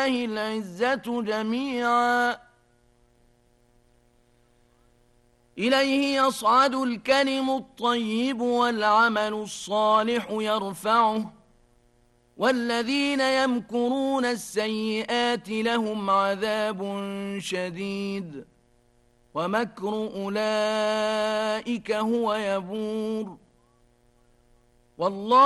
ولله العزة جميعا إليه يصعد الكلم الطيب والعمل الصالح يرفعه والذين يمكرون السيئات لهم عذاب شديد ومكر أولئك هو يبور والله